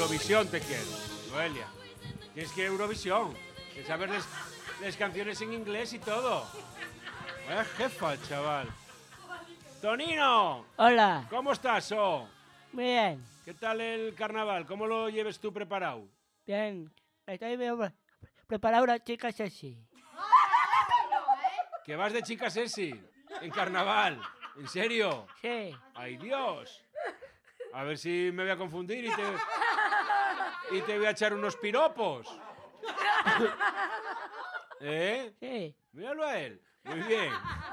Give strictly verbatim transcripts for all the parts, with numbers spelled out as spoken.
Eurovisión te quiero, Noelia. Tienes que ir a Eurovisión. Que saber las, las canciones en inglés y todo. Vaya jefa, chaval. Tonino. Hola. ¿Cómo estás, oh? Muy bien. ¿Qué tal el carnaval? ¿Cómo lo lleves tú preparado? Bien. Estoy bien preparado una chica sexy. ¿Que vas de chica sexy? ¿En carnaval? ¿En serio? Sí. ¡Ay, Dios! A ver si me voy a confundir y te, y te voy a echar unos piropos. ¿Eh? Sí. Míralo a él. Muy bien.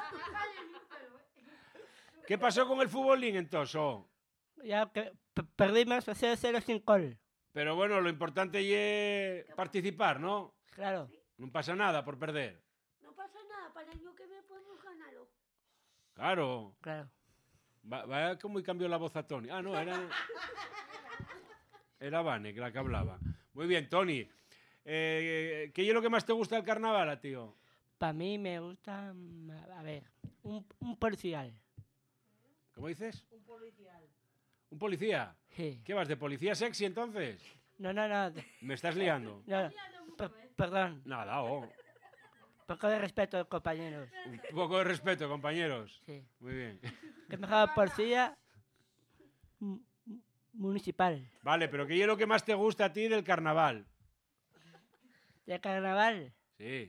¿Qué pasó con el futbolín entonces? Oh? Ya que perdimos cero cero sin gol. Pero bueno, lo importante es participar, ¿no? Claro. No pasa nada por perder. No pasa nada, para el año que viene podemos ganarlo. Claro. Claro. Va, va como cambió la voz a Tony. Ah, no, era... Era Vane, que la que hablaba. Muy bien, Tony. Eh, ¿Qué es lo que más te gusta del carnaval, a tío? Para mí me gusta, a ver, un, un policial. ¿Cómo dices? Un policial. ¿Un policía? Sí. ¿Qué vas, de policía sexy entonces? No, no, no. ¿Me estás liando? No, per- perdón. Nada, oh. Poco de respeto, compañeros. Un poco de respeto, compañeros. Sí. Muy bien. Que mejor policía mu- municipal. Vale, pero ¿qué es lo que más te gusta a ti del carnaval? De carnaval. Sí,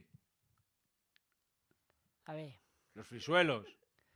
A ver. los frisuelos.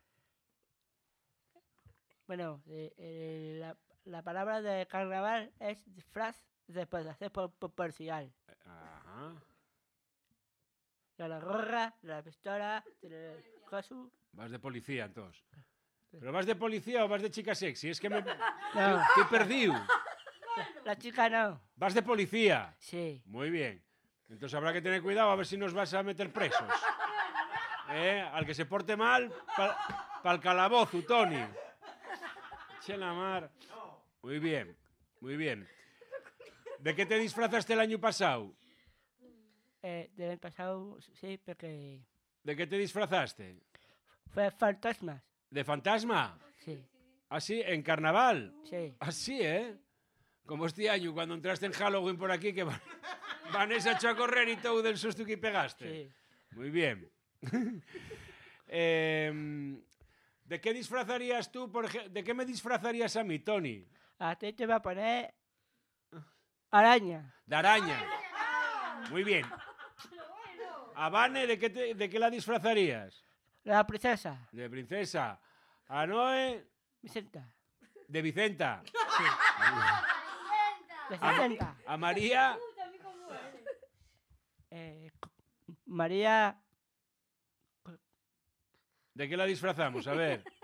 Bueno, eh, eh, la, la palabra de carnaval es disfraz de hacer por, por policial. Ajá. De la gorra, de la pistola, del cosu. Vas de policía, entonces. ¿Pero vas de policía o vas de chica sexy? Es que me... No, Estoy perdido. la chica no. Vas de policía. Sí. Muy bien. Entonces habrá que tener cuidado a ver si nos vas a meter presos. ¿Eh? Al que se porte mal, para el calabozo, Tony. Che la mar. Muy bien, muy bien. ¿De qué te disfrazaste el año pasado? Eh, del pasado, sí, porque ¿De qué te disfrazaste? fue fantasmas. ¿De fantasma? Sí, ¿Así? ¿En carnaval? sí. Así, ¿eh? Como este año, cuando entraste en Halloween por aquí, que Van- Vanessa echó a correr y todo del susto que pegaste. Sí. Muy bien. eh, ¿De qué disfrazarías tú, por ejemplo? ¿De qué me disfrazarías a mí, Tony? A ti te va a poner araña. De araña. Muy bien. ¿A Vane, de qué, te- de qué la disfrazarías? La princesa. De princesa. ¿A Noé? Vicenta. De Vicenta. De ¿A, Vicenta. a María? Eh, co- María. ¿De qué la disfrazamos? A ver.